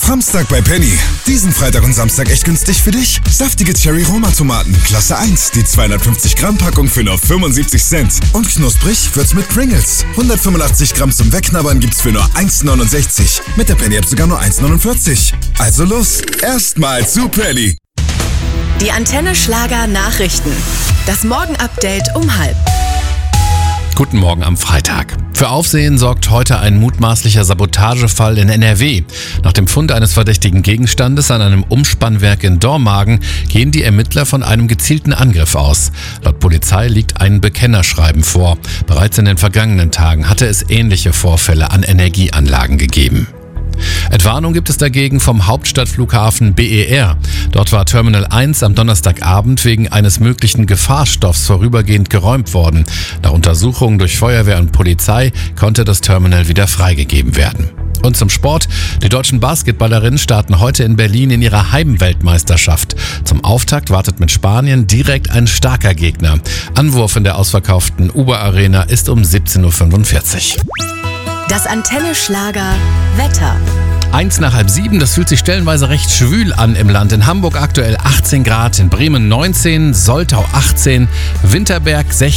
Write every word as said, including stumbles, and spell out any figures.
Samstag bei Penny. Diesen Freitag und Samstag echt günstig für dich? Saftige Cherry-Roma-Tomaten, Klasse eins, die zweihundertfünfzig Gramm Packung für nur fünfundsiebzig Cent. Und knusprig wird's mit Pringles. hundertfünfundachtzig Gramm zum Wegknabbern gibt's für nur eins neunundsechzig. Mit der Penny-App sogar nur eins neunundvierzig. Also los, erstmal zu Penny. Die Antenne Schlager Nachrichten. Das Morgen-Update um halb. Guten Morgen am Freitag. Für Aufsehen sorgt heute ein mutmaßlicher Sabotagefall in N R W. Nach dem Fund eines verdächtigen Gegenstandes an einem Umspannwerk in Dormagen gehen die Ermittler von einem gezielten Angriff aus. Laut Polizei liegt ein Bekennerschreiben vor. Bereits in den vergangenen Tagen hatte es ähnliche Vorfälle an Energieanlagen gegeben. Entwarnung gibt es dagegen vom Hauptstadtflughafen B E R. Dort war Terminal eins am Donnerstagabend wegen eines möglichen Gefahrstoffs vorübergehend geräumt worden. Nach Untersuchungen durch Feuerwehr und Polizei konnte das Terminal wieder freigegeben werden. Und zum Sport. Die deutschen Basketballerinnen starten heute in Berlin in ihrer Heimweltmeisterschaft. Zum Auftakt wartet mit Spanien direkt ein starker Gegner. Anwurf in der ausverkauften Uber Arena ist um siebzehn Uhr fünfundvierzig. Das Antenne Schlager Wetter. Eins nach halb sieben, das fühlt sich stellenweise recht schwül an im Land. In Hamburg aktuell achtzehn Grad, in Bremen neunzehn, Soltau achtzehn, Winterberg sechzehn.